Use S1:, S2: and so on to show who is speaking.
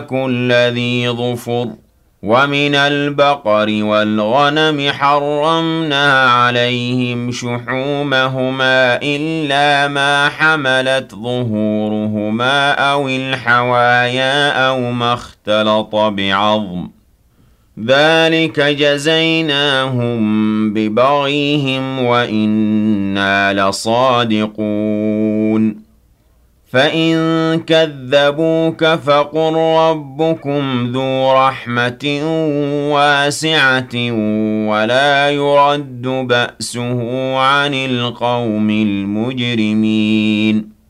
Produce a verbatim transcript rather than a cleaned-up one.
S1: كل ذي ظفر ومن البقر والغنم حرمنا عليهم شحومهما إلا ما حملت ظهورهما أو الحوايا أو ما اختلط بعظم ذلك جزيناهم ببغيهم وإنا لصادقون فإن كذبوك فقل ربكم ذو رحمة واسعة ولا يرد بأسه عن القوم المجرمين